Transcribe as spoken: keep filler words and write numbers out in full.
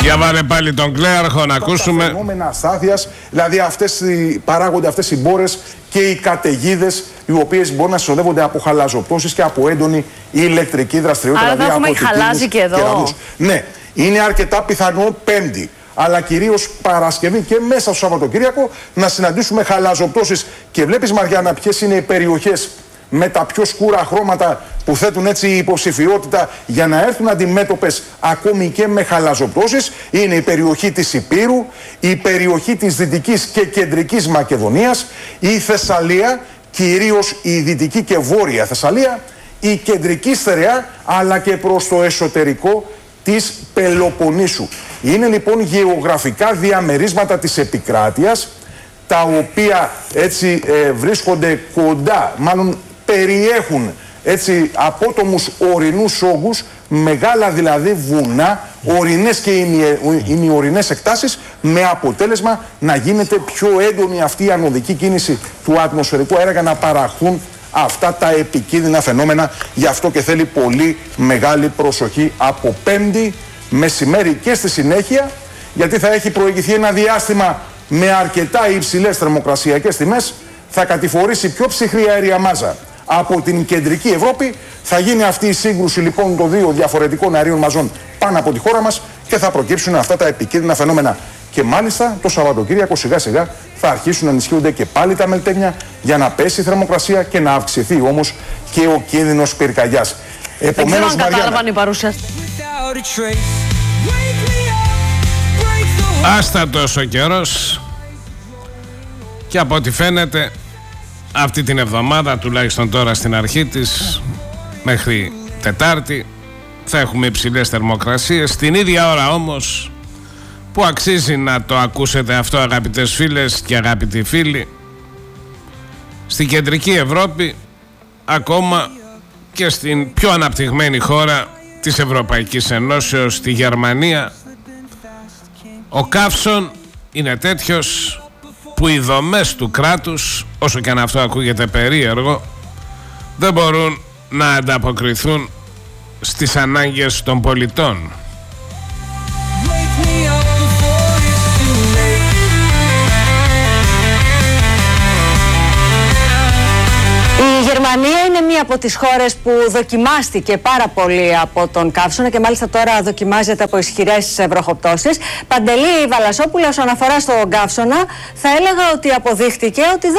Για βάλε πάλι τον Κλέαρχο να ακούσουμε. Τα φαινόμενα αστάθειας, δηλαδή αυτές, παράγονται αυτές οι μπόρες και οι καταιγίδες, οι οποίες μπορούν να συνοδεύονται από χαλαζοπτώσεις και από έντονη ηλεκτρική δραστηριότητα. Άρα δηλαδή εδώ έχουμε χαλάζει και εδώ. Και ναι, είναι αρκετά πιθανό Πέμπτη, αλλά κυρίως Παρασκευή και μέσα στο Σαββατοκύριακο να συναντήσουμε χαλαζοπτώσεις. Και βλέπεις, Μαριάννα, ποιες είναι οι περιοχές με τα πιο σκούρα χρώματα που θέτουν έτσι υποψηφιότητα για να έρθουν αντιμέτωπες ακόμη και με χαλαζοπτώσεις. Είναι η περιοχή της Ηπείρου, η περιοχή της Δυτικής και Κεντρικής Μακεδονίας, η Θεσσαλία, κυρίως η Δυτική και Βόρεια Θεσσαλία, η Κεντρική Στερεά, αλλά και προς το εσωτερικό της Πελοποννήσου. Είναι λοιπόν γεωγραφικά διαμερίσματα της επικράτειας, τα οποία έτσι ε, βρίσκονται κοντά, μάλλον περιέχουν έτσι απότομους ορεινούς όγκους, μεγάλα δηλαδή βουνά, ορεινές και ημιορεινές εκτάσεις, με αποτέλεσμα να γίνεται πιο έντονη αυτή η ανωδική κίνηση του ατμοσφαιρικού αέρα για να παραχθούν αυτά τα επικίνδυνα φαινόμενα. Γι' αυτό και θέλει πολύ μεγάλη προσοχή από Πέμπτη μεσημέρι και στη συνέχεια, γιατί θα έχει προηγηθεί ένα διάστημα με αρκετά υψηλές θερμοκρασιακές τιμές, θα κατηφορήσει πιο ψυχρή αέρια μάζα από την κεντρική Ευρώπη. Θα γίνει αυτή η σύγκρουση λοιπόν των δύο διαφορετικών αερίων μαζών πάνω από τη χώρα μας και θα προκύψουν αυτά τα επικίνδυνα φαινόμενα. Και μάλιστα το Σαββατοκύριακο σιγά σιγά θα αρχίσουν να ενισχύονται και πάλι τα μελτέμια για να πέσει η θερμοκρασία και να αυξηθεί όμως και ο κίνδυνος πυρκαγιάς. Επομένως, δεν ξέρω αν κατάλαβαν οι παρουσιαστές. Άστατος ο καιρός και από ό,τι φαίνεται αυτή την εβδομάδα, τουλάχιστον τώρα στην αρχή της, μέχρι Τετάρτη, θα έχουμε υψηλές θερμοκρασίες. Την ίδια ώρα όμως που αξίζει να το ακούσετε αυτό, αγαπητές φίλες και αγαπητοί φίλοι, στην κεντρική Ευρώπη, ακόμα και στην πιο αναπτυγμένη χώρα της Ευρωπαϊκής Ενώσεως, στη Γερμανία, ο καύσων είναι τέτοιος που οι δομές του κράτους, όσο και αν αυτό ακούγεται περίεργο, δεν μπορούν να ανταποκριθούν στις ανάγκες των πολιτών. Η Γερμανία είναι μία από τις χώρες που δοκιμάστηκε πάρα πολύ από τον καύσωνα και μάλιστα τώρα δοκιμάζεται από ισχυρές βροχοπτώσεις. Παντελή Βαλασσόπουλα, όσον αφορά στον καύσωνα, θα έλεγα ότι αποδείχτηκε ότι δεν